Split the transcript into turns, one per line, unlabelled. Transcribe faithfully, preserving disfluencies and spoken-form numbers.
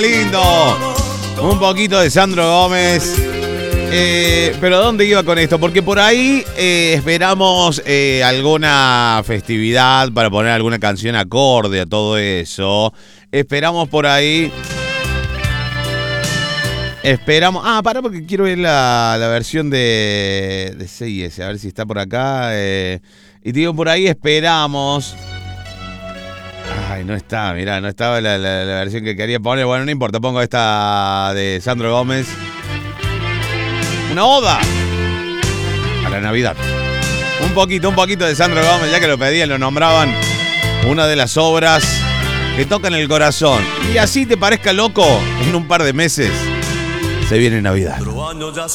Lindo. Un poquito de Sandro Gómez. Eh, pero ¿dónde iba con esto? Porque por ahí eh, esperamos eh, alguna festividad para poner alguna canción acorde a todo eso. Esperamos por ahí. Esperamos. Ah, pará porque quiero ver la, la versión de, de seis ese. A ver si está por acá. Eh, y te digo, por ahí esperamos. Ay, no está, mirá, no estaba la, la, la versión que quería poner. Bueno, no importa, pongo esta de Sandro Gómez. Una oda a la Navidad. Un poquito, un poquito de Sandro Gómez, ya que lo pedían, lo nombraban. Una de las obras que tocan el corazón. Y así te parezca loco, en un par de meses se viene Navidad.